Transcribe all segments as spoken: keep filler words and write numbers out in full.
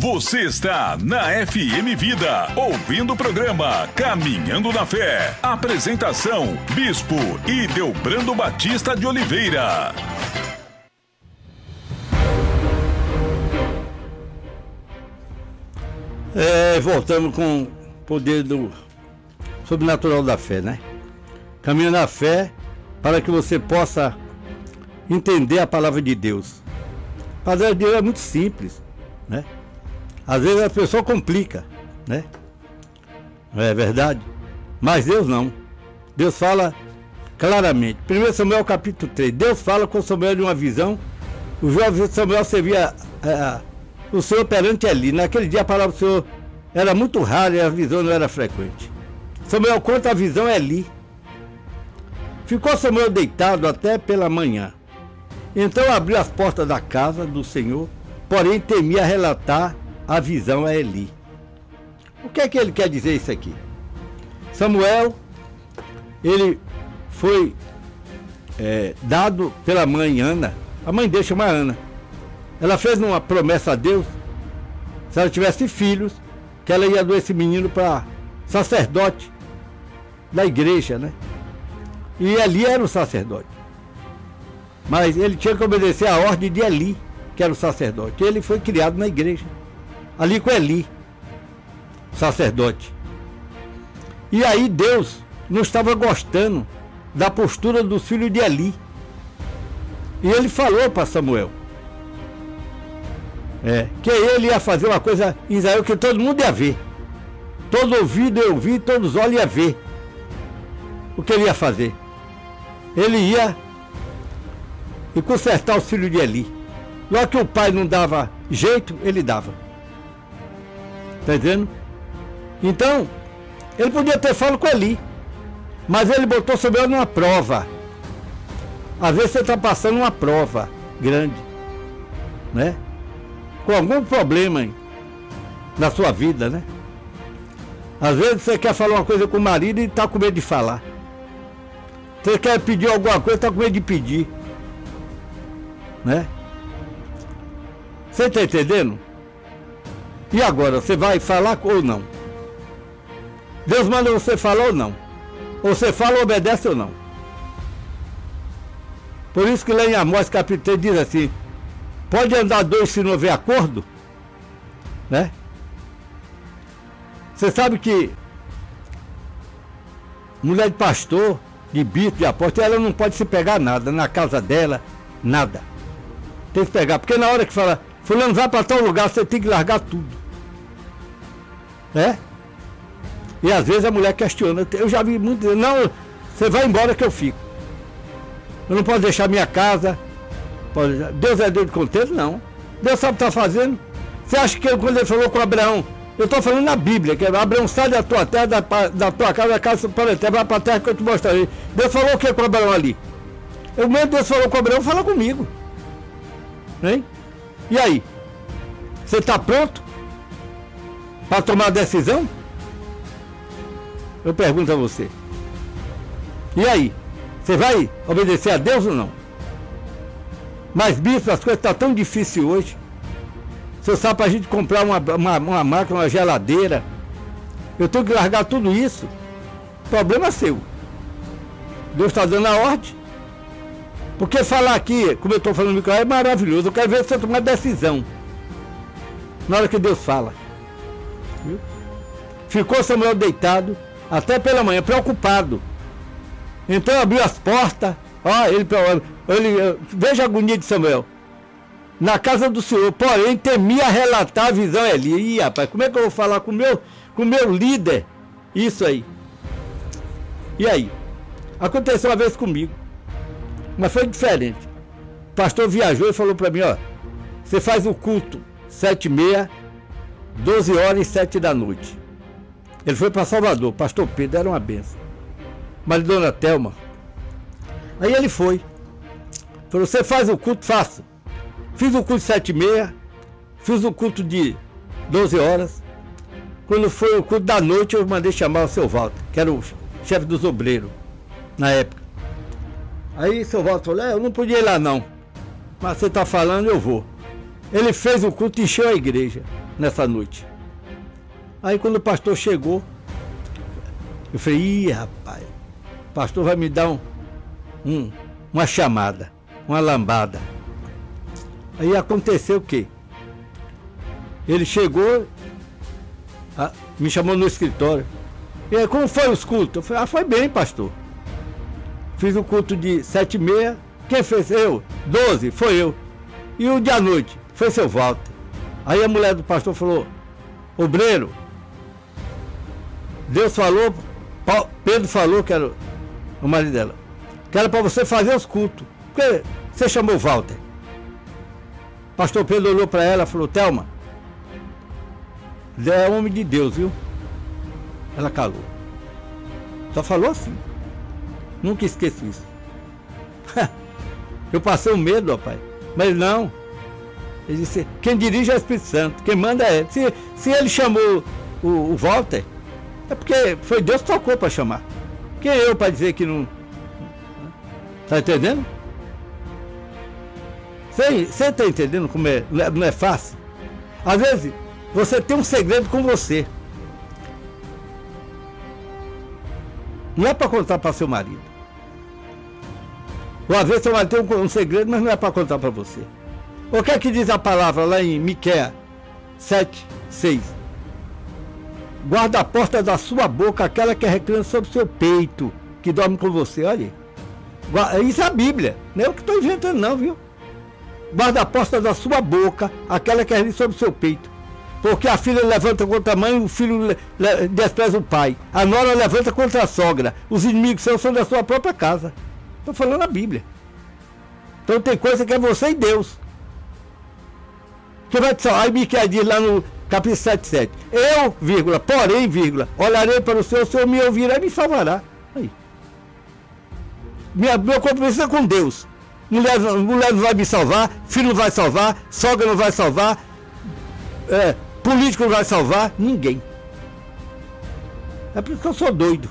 Você está na F M Vida, ouvindo o programa Caminhando na Fé. Apresentação, Bispo Ildebrando Batista de Oliveira. É, voltamos com o poder do sobrenatural da fé, né? Caminhando na fé para que você possa entender a palavra de Deus. A palavra de Deus é muito simples, né? Às vezes a pessoa complica, né? Não é verdade? Mas Deus não. Deus fala claramente. primeiro Samuel capítulo três. Deus fala com Samuel de uma visão. O jovem Samuel servia é, o Senhor perante Eli. Naquele dia a palavra do Senhor era muito rara e a visão não era frequente. Samuel conta a visão a Eli. Ficou Samuel deitado até pela manhã. Então abriu as portas da casa do Senhor, porém temia relatar a visão a Eli. O que é que ele quer dizer isso aqui? Samuel, ele foi é, dado pela mãe Ana. A mãe dele chama Ana. Ela fez uma promessa a Deus, se ela tivesse filhos, que ela ia dar esse menino para sacerdote da igreja, né? E Eli era o sacerdote. Mas ele tinha que obedecer a ordem de Eli, que era o sacerdote. Ele foi criado na igreja, ali com Eli, sacerdote. E aí Deus não estava gostando da postura dos filhos de Eli. E ele falou para Samuel é, que ele ia fazer uma coisa em Israel que todo mundo ia ver. Todo ouvido ia ouvir, todos os olhos ia ver. O que ele ia fazer? Ele ia e consertar os filhos de Eli. Logo que o pai não dava jeito, ele dava. Está entendendo? Então, ele podia ter falado com Eli, mas ele botou Samuel numa prova. Às vezes você está passando uma prova grande, né? Com algum problema hein, na sua vida, né? Às vezes você quer falar uma coisa com o marido e está com medo de falar. Você quer pedir alguma coisa e está com medo de pedir, né? Você está entendendo? E agora, você vai falar ou não? Deus manda você falar ou não? Ou você fala ou obedece ou não? Por isso que lá em Amós capítulo três diz assim: pode andar dois se não houver acordo, né? Você sabe que mulher de pastor, de bispo, de apóstolo, ela não pode se pegar nada, na casa dela, nada. Tem que pegar, porque na hora que fala, fulano vai para tal lugar, você tem que largar tudo, né? E às vezes a mulher questiona, eu já vi muito, não, você vai embora que eu fico. Eu não posso deixar minha casa. Pode, Deus é Deus de contexto? Não. Deus sabe o que está fazendo. Você acha que quando ele falou com Abraão, eu estou falando na Bíblia, que Abraão sai da tua terra, da, da tua casa, da casa para a terra, vai para a terra que eu te mostrarei. Deus falou o que com Abraão ali? O mesmo Deus falou com Abraão, fala comigo. Hein? E aí? Você está pronto para tomar a decisão? Eu pergunto a você. E aí? Você vai obedecer a Deus ou não? Mas, bispo, as coisas estão tão difíceis hoje. Você sabe, para a gente comprar uma, uma, uma máquina, uma geladeira, eu tenho que largar tudo isso. Problema seu. Deus está dando a ordem. Porque falar aqui, como eu estou falando no microfone, é maravilhoso. Eu quero ver você tomar decisão na hora que Deus fala. Viu? Ficou Samuel deitado até pela manhã, preocupado. Então abriu as portas, ó, ele, ele, veja a agonia de Samuel. Na casa do Senhor, porém temia relatar a visão ali. Ih, rapaz, como é que eu vou falar com o meu, com meu líder? Isso aí. E aí? Aconteceu uma vez comigo, mas foi diferente. O pastor viajou e falou para mim, ó, você faz o culto sete e meia, doze horas e sete da noite. Ele foi para Salvador, pastor Pedro, era uma benção. Mas dona Thelma. Aí ele foi. Falou, você faz o culto? Faço. Fiz o culto sete e meia, fiz o culto de doze horas. Quando foi o culto da noite, eu mandei chamar o seu Walter, que era o chefe dos obreiros, na época. Aí o seu Walter falou, é, eu não podia ir lá não, mas você está falando, eu vou. Ele fez o culto e encheu a igreja, nessa noite. Aí quando o pastor chegou, eu falei, ih, rapaz, o pastor vai me dar um, um, uma chamada, uma lambada. Aí aconteceu o quê? Ele chegou, a, me chamou no escritório. E aí, como foi os cultos? Eu falei, ah, foi bem, pastor. Fiz o culto de sete e meia. Quem fez? Eu. Doze, foi eu. E o de à noite? Foi seu Walter. Aí a mulher do pastor falou, obreiro, Deus falou, Pedro falou, que era o marido dela, que era para você fazer os cultos. Por que você chamou o Walter? Pastor Pedro olhou para ela e falou, Thelma, Zé é homem de Deus, viu? Ela calou. Só falou assim. Nunca esqueço isso. Eu passei um medo, rapaz. Mas não. Ele disse, quem dirige é o Espírito Santo, quem manda é ele. Se, se ele chamou o, o Walter, é porque foi Deus que tocou para chamar. Quem é eu para dizer que não... Tá entendendo? Você está entendendo como é? Não, é? não é fácil? Às vezes, você tem um segredo com você. Não é para contar para seu marido. Ou às vezes seu marido tem um, um segredo, mas não é para contar para você. O que é que diz a palavra lá em Miqueias sete, seis? Guarda a porta da sua boca aquela que reclama sobre o seu peito, que dorme com você, olha. Isso é a Bíblia, não é eu que estou inventando não, viu? Guarda a porta da sua boca aquela que reclama sobre o seu peito. Porque a filha levanta contra a mãe, o filho despreza o pai. A nora levanta contra a sogra. Os inimigos são, são da sua própria casa. Estou falando a Bíblia. Então tem coisa que é você e Deus. Que vai te salvar. Aí Miqueias diz lá no capítulo sete, sete. Eu, vírgula, porém, vírgula, olharei para o Senhor, o Senhor me ouvirá e me salvará. Aí. Minha, meu compromisso é com Deus. Mulher, mulher não vai me salvar, filho não vai salvar, sogra não vai salvar, é, político não vai salvar, ninguém. É por isso que eu sou doido.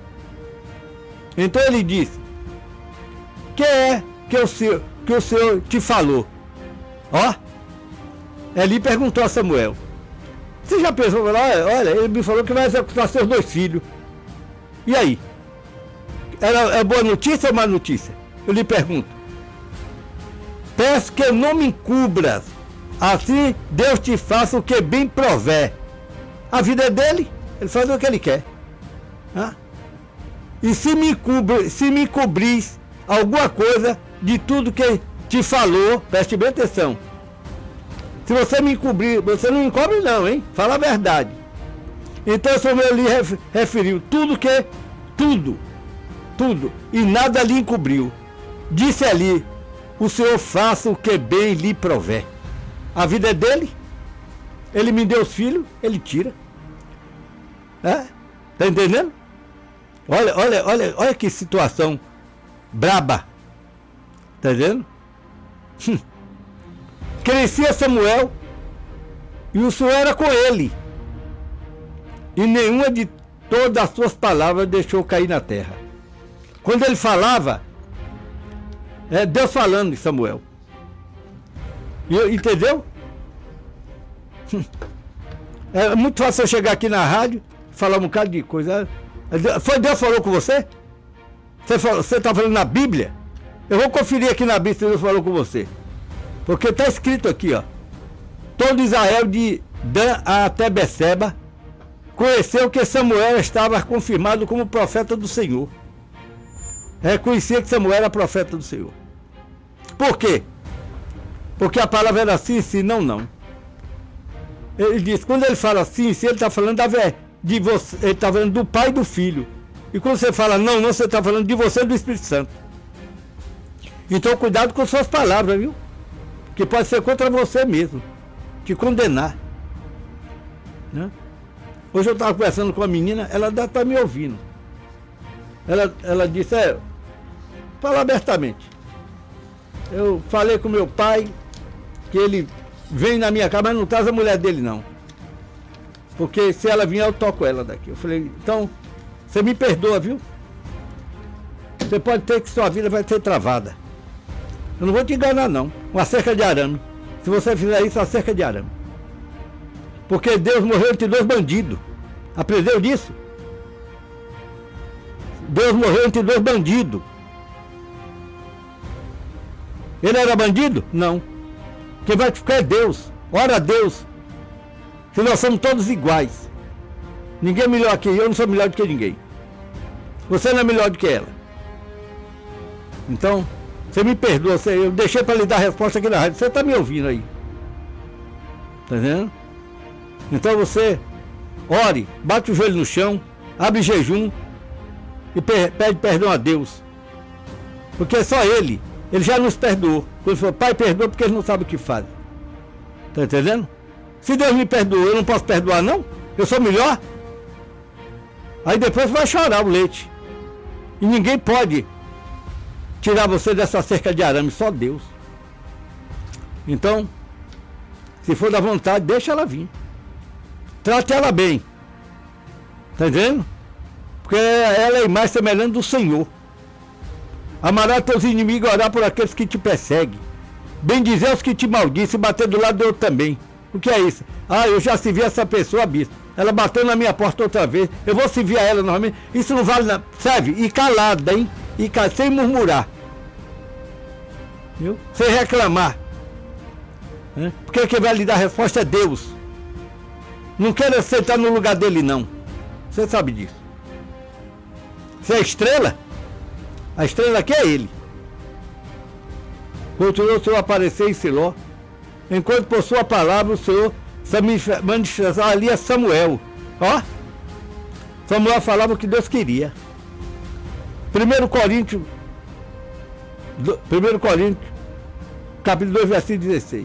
Então ele disse, que é que o Senhor, que o Senhor te falou? Ó, Eli perguntou a Samuel, você já pensou, olha, olha, ele me falou que vai executar seus dois filhos. E aí? Era, é boa notícia ou má notícia? Eu lhe pergunto. Peço que não me encubras, assim Deus te faça o que bem prover. A vida é dele, ele faz o que ele quer. Ah? E se me, cubri, se me cobris alguma coisa de tudo que te falou, preste bem atenção. Se você me encobrir, você não me encobre não, hein? Fala a verdade. Então o Samuel lhe referiu tudo que, tudo, tudo, e nada lhe encobriu. Disse ali, o Senhor faça o que bem lhe prover. A vida é dele, ele me deu os filhos, ele tira. É? Tá entendendo? Olha, olha, olha, olha que situação braba. Tá entendendo? Hum. Crescia Samuel e o Senhor era com ele. E nenhuma de todas as suas palavras deixou cair na terra. Quando ele falava, é Deus falando de Samuel. E, entendeu? É muito fácil eu chegar aqui na rádio e falar um bocado de coisa. Foi Deus que falou com você? Você está falando na Bíblia? Eu vou conferir aqui na Bíblia se Deus falou com você. Porque está escrito aqui, ó. Todo Israel de Dan até Beceba conheceu que Samuel estava confirmado como profeta do Senhor. Reconhecia que Samuel era profeta do Senhor. Por quê? Porque a palavra era sim, sim, não, não. Ele diz, quando ele fala sim, sim, ele está falando da, de você, ele está falando do pai e do filho. E quando você fala não, não, você está falando de você e do Espírito Santo. Então cuidado com suas palavras, viu? Que pode ser contra você mesmo. Te condenar. Né? Hoje eu estava conversando com uma menina, ela deve estar me ouvindo. Ela, ela disse, é, fala abertamente. Eu falei com meu pai que ele vem na minha casa, mas não traz a mulher dele não. Porque se ela vier eu toco ela daqui. Eu falei, então, você me perdoa, viu? Você pode ter que sua vida vai ser travada. Eu não vou te enganar não. Uma cerca de arame. Se você fizer isso, uma cerca de arame. Porque Deus morreu entre dois bandidos. Aprendeu disso? Deus morreu entre dois bandidos. Ele era bandido? Não. Quem vai ficar é Deus. Ora a Deus. Se nós somos todos iguais. Ninguém é melhor que eu, eu não sou melhor do que ninguém. Você não é melhor do que ela. Então, você me perdoa, você, eu deixei para lhe dar a resposta aqui na rádio. Você está me ouvindo aí. Tá vendo? Então você ore, bate o joelho no chão, abre jejum e per- pede perdão a Deus. Porque é só Ele. Ele já nos perdoou. Quando ele falou, Pai, perdoa porque eles não sabem o que fazem. Tá entendendo? Se Deus me perdoou, eu não posso perdoar não? Eu sou melhor? Aí depois vai chorar o leite. E ninguém pode tirar você dessa cerca de arame, só Deus. Então, se for da vontade, deixa ela vir. Trate ela bem. Tá entendendo? Porque ela é mais semelhante do Senhor. Amará teus inimigos, orar por aqueles que te perseguem. Bendizer os que te maldizem e bater do lado do outro também. O que é isso? Ah, eu já servi essa pessoa, bispo. Ela bateu na minha porta outra vez. Eu vou servir a ela novamente. Isso não vale nada. Serve? E calada, hein? E cal... sem murmurar. Viu? Sem reclamar. Né? Porque quem vai lhe dar a resposta é Deus. Não quero sentar no lugar dele, não. Você sabe disso. Você é estrela? A estrela aqui é ele. Continuou o Senhor a aparecer em Siló, enquanto por sua palavra o Senhor se manifestava ali a Samuel. Ó, Samuel falava o que Deus queria. Primeiro Coríntios, Primeiro Coríntios, capítulo dois, versículo dezesseis.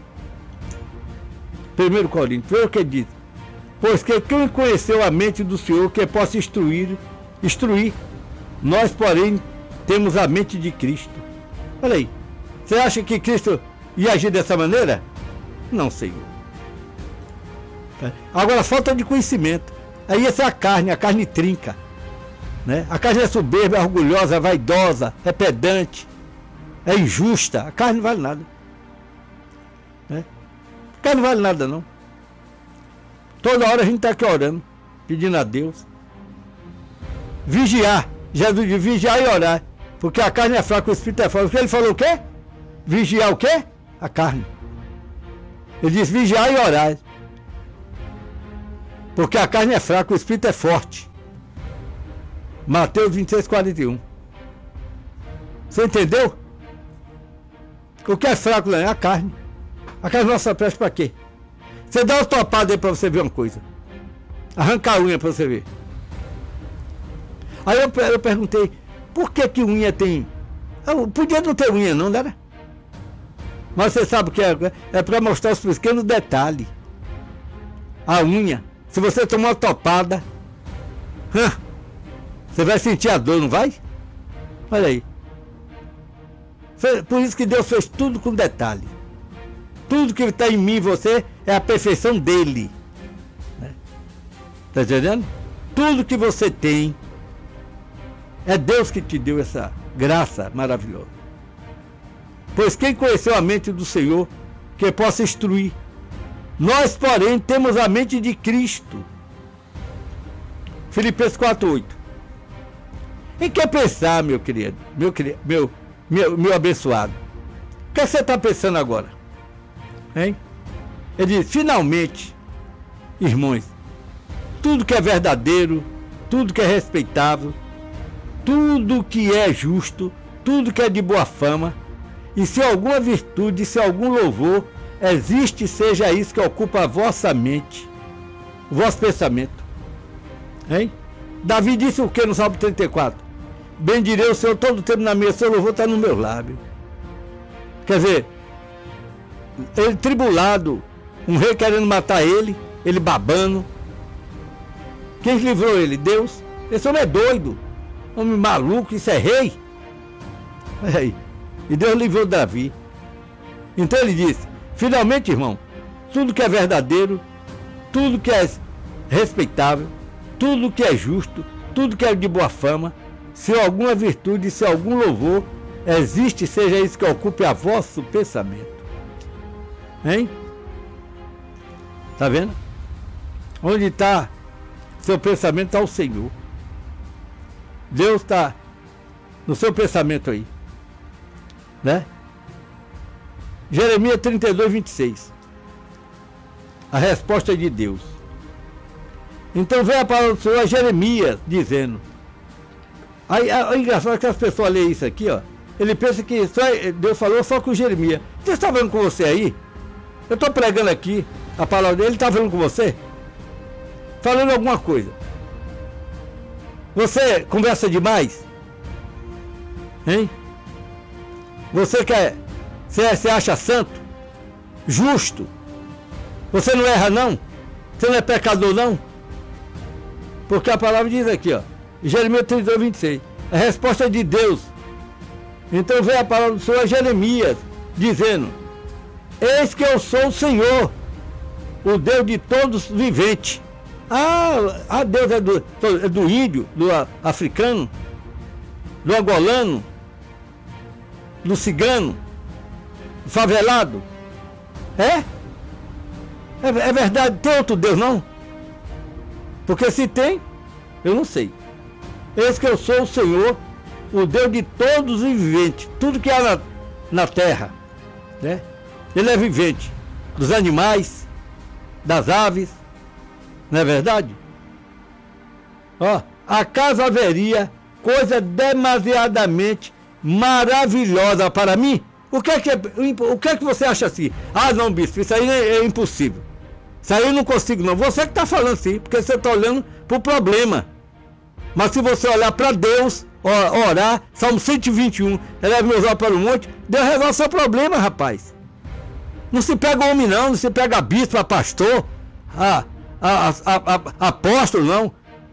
Primeiro Coríntios, veja o que diz. Pois que quem conheceu a mente do Senhor que possa instruir, instruir, nós, porém, temos a mente de Cristo. Olha aí, você acha que Cristo ia agir dessa maneira? Não, Senhor. Agora, falta de conhecimento. Aí essa é a carne, a carne trinca. Né? A carne é soberba, é orgulhosa, é vaidosa, é pedante, é injusta. A carne não vale nada. Né? A carne não vale nada, não. Toda hora a gente está aqui orando, pedindo a Deus. Vigiar. Jesus diz vigiar e orar. Porque a carne é fraca, o espírito é forte. Porque ele falou o quê? Vigiar o quê? A carne. Ele diz vigiar e orar. Porque a carne é fraca, o espírito é forte. Mateus vinte e seis, quarenta e um. Você entendeu? O que é fraco é a carne. A carne nossa presta para quê? Você dá uma topada aí para você ver uma coisa. Arranca a unha para você ver. Aí eu, eu perguntei, por que que unha tem... Eu podia não ter unha não, né? Mas você sabe o que é? É para mostrar os pequenos detalhes. A unha. Se você tomar uma topada, hã, você vai sentir a dor, não vai? Olha aí. Por isso que Deus fez tudo com detalhe. Tudo que está em mim e você é a perfeição dele. Está entendendo? Tudo que você tem é Deus que te deu essa graça maravilhosa. Pois quem conheceu a mente do Senhor, que possa instruir. Nós, porém, temos a mente de Cristo. Filipenses quatro, oito. Em que pensar, meu querido, meu, meu, meu, meu abençoado? O que você está pensando agora? Hein? Ele diz, finalmente, irmãos, tudo que é verdadeiro, tudo que é respeitável, tudo que é justo, tudo que é de boa fama, e se alguma virtude, se algum louvor existe, seja isso que ocupa a vossa mente, o vosso pensamento. Hein? Davi disse o que no Salmo trinta e quatro? Bendirei o Senhor todo o tempo na minha, seu louvor está no meu lábio. Quer dizer, ele tribulado, um rei querendo matar ele, ele babando. Quem livrou ele? Deus. Esse homem é doido, homem maluco, isso é rei. Olha aí. E Deus livrou Davi. Então ele disse, finalmente, irmão, tudo que é verdadeiro, tudo que é respeitável, tudo que é justo, tudo que é de boa fama, se alguma virtude, se algum louvor existe, seja isso que ocupe a vosso pensamento. Hein? Tá vendo? Onde está seu pensamento, está o Senhor. Deus está no seu pensamento aí, né? Jeremias trinta e dois, vinte e seis. A resposta é de Deus. Então vem a palavra do Senhor a Jeremias dizendo. Aí é engraçado que as pessoas leem isso aqui, ó. Ele pensa que só, Deus falou só com Jeremias. Você está falando com você aí? Eu estou pregando aqui a palavra dele, ele está falando com você? Falando alguma coisa. Você conversa demais? Hein? Você quer, você, você acha santo? Justo? Você não erra não? Você não é pecador não? Porque a palavra diz aqui, ó, Jeremias trinta e dois, vinte e seis, a resposta é de Deus. Então vem a palavra do Senhor a Jeremias, dizendo: eis que eu sou o Senhor, o Deus de todos viventes. Ah, ah Deus é do, é do índio, do africano, do angolano, do cigano, do favelado. É? É, é verdade, tem outro Deus não? Porque se tem, eu não sei. Eis que eu sou o Senhor, o Deus de todos os viventes. Tudo que há na, na terra, né? Ele é vivente. Dos animais, das aves. Não é verdade? Ó, acaso haveria coisa demasiadamente maravilhosa para mim? O que é que, é, o que é que você acha assim? Ah, não, bispo, isso aí é, é impossível. Isso aí eu não consigo não. Você que está falando assim, porque você está olhando para o problema. Mas se você olhar para Deus, orar, Salmo cento e vinte e um, eleva meus olhos para o monte, Deus resolve seu problema, rapaz. Não se pega homem não, não se pega bispo, pastor, a, a, a, a, a, apóstolo não.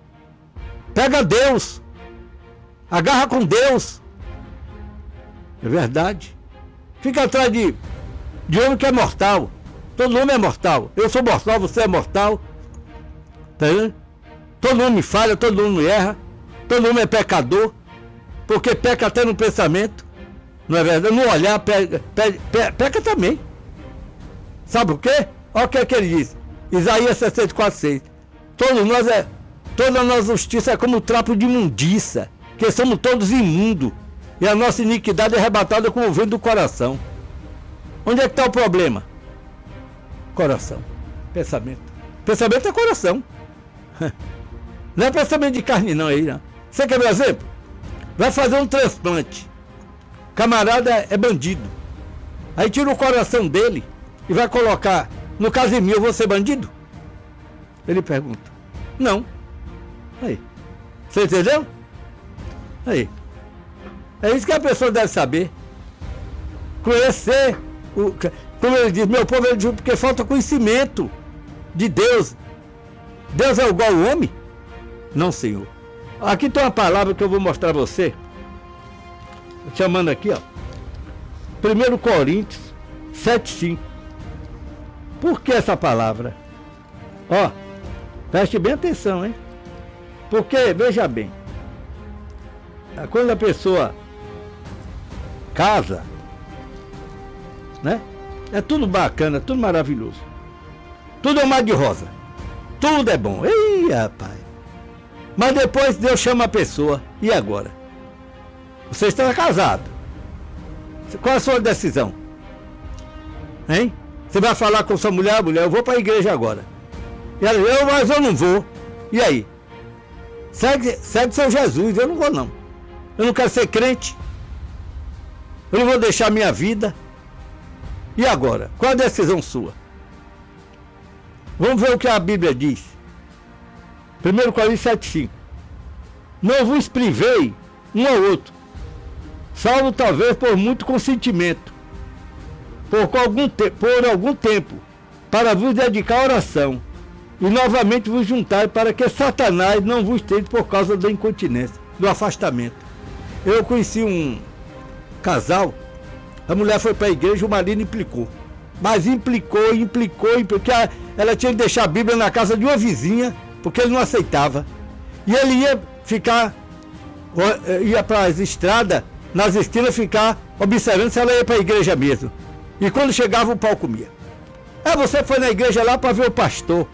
Pega Deus. Agarra com Deus. É verdade. Fica atrás de, de homem que é mortal. Todo homem é mortal. Eu sou mortal, você é mortal. Tá vendo? Todo homem falha, todo homem erra. Todo homem é pecador. Porque peca até no pensamento. Não é verdade? No olhar, peca, peca, peca também. Sabe por quê? Olha o que é que ele diz. Isaías sessenta e quatro, seis. Todos nós é, toda a nossa justiça é como trapo de imundiça. Que somos todos imundos. E a nossa iniquidade é arrebatada com o vento do coração. Onde é que está o problema? Coração. Pensamento. Pensamento é coração. Não é pensamento de carne não aí, não. Você quer ver exemplo? Vai fazer um transplante. Camarada é bandido. Aí tira o coração dele e vai colocar no Casimiro. Eu vou ser bandido? Ele pergunta. Não. Aí. Você entendeu? Aí. É isso que a pessoa deve saber. Conhecer, o, como ele diz, meu povo é justo porque falta conhecimento de Deus. Deus é igual ao homem? Não, Senhor. Aqui tem uma palavra que eu vou mostrar a você. Chamando aqui, ó. primeiro Coríntios sete, cinco. Por que essa palavra? Ó, preste bem atenção, hein? Porque, veja bem, quando a pessoa casa, né? É tudo bacana, tudo maravilhoso. Tudo é mar de rosa. Tudo é bom. Ih, rapaz. Mas depois Deus chama a pessoa. E agora? Você está casado. Qual é a sua decisão? Hein? Você vai falar com sua mulher, mulher, eu vou para a igreja agora. E ela, eu, mas eu não vou. E aí? Segue, segue seu Jesus, eu não vou não. Eu não quero ser crente. Eu não vou deixar minha vida. E agora? Qual a decisão sua? Vamos ver o que a Bíblia diz. primeiro Coríntios sete, cinco. Não vos privei um ao outro, salvo talvez por muito consentimento, por algum, te por algum tempo, para vos dedicar à oração, e novamente vos juntar para que Satanás não vos tente por causa da incontinência, do afastamento. Eu conheci um casal, a mulher foi para a igreja, o marido implicou. Mas implicou, implicou, implicou, ela tinha que deixar a Bíblia na casa de uma vizinha, porque ele não aceitava. E ele ia ficar, ia para as estradas, nas esquinas, ficar observando se ela ia para a igreja mesmo. E quando chegava, o pau comia. Ah, você foi na igreja lá para ver o pastor.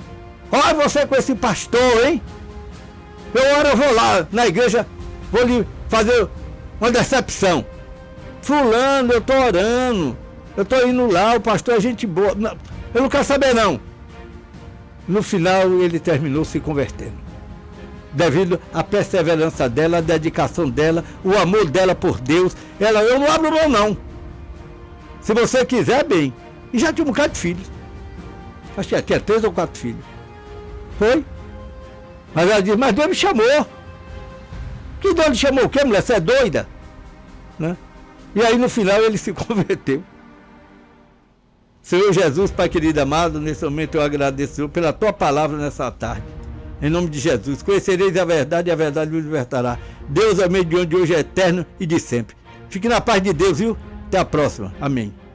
Olha você com esse pastor, hein? Eu hora eu vou lá na igreja, vou lhe fazer uma decepção. Fulano, eu tô orando, eu tô indo lá, o pastor é gente boa. Não, eu não quero saber não. No final ele terminou se convertendo. Devido à perseverança dela, a dedicação dela, o amor dela por Deus. Ela, eu não abro mão não. Se você quiser, bem. E já tinha um bocado de filhos. Acho que tinha três ou quatro filhos. Foi? Mas ela disse, mas Deus me chamou. Que Deus lhe chamou o quê, mulher? Você é doida? Né? E aí no final ele se converteu. Senhor Jesus, Pai querido amado, nesse momento eu agradeço pela tua palavra nessa tarde. Em nome de Jesus, conhecereis a verdade e a verdade vos libertará. Deus, amém, de onde hoje é eterno e de sempre. Fique na paz de Deus, viu? Até a próxima. Amém.